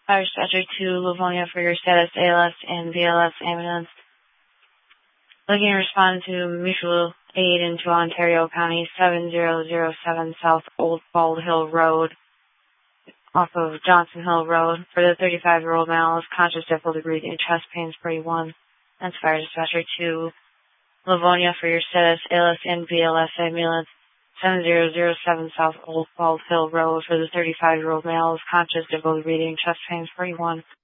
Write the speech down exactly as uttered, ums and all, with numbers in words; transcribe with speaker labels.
Speaker 1: Fire Dispatcher to Livonia for your status A L S and B L S ambulance. Looking to respond to mutual aid into Ontario County seven zero zero seven South Old Bald Hill Road off of Johnson Hill Road for the thirty-five-year-old male is conscious, difficult breathing, chest pains, pretty one. That's Fire Dispatcher to Livonia for your status A L S and B L S ambulance. seven zero zero seven South Old Bald Hill Road for the thirty-five-year-old male is conscious, difficult breathing, chest pains, pretty one.